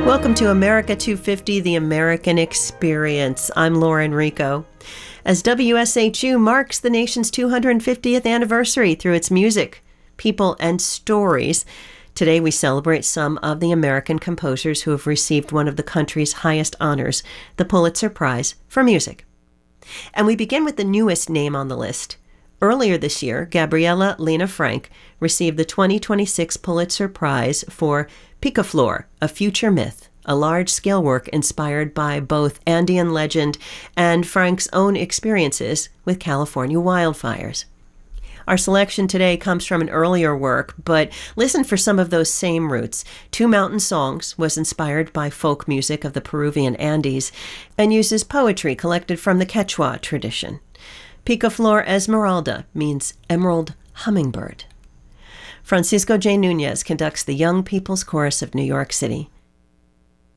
Welcome to America 250, the American Experience. I'm Lauren Rico. As WSHU marks the nation's 250th anniversary through its music, people, and stories, today we celebrate some of the American composers who have received one of the country's highest honors, the Pulitzer Prize for Music. And we begin with the newest name on the list. Earlier this year, Gabriela Lena Frank received the 2026 Pulitzer Prize for Picaflor, A Future Myth, a large-scale work inspired by both Andean legend and Frank's own experiences with California wildfires. Our selection today comes from an earlier work, but listen for some of those same roots. Two Mountain Songs was inspired by folk music of the Peruvian Andes and uses poetry collected from the Quechua tradition. Picaflor Esmeralda means emerald hummingbird. Francisco J. Nunez conducts the Young People's Chorus of New York City.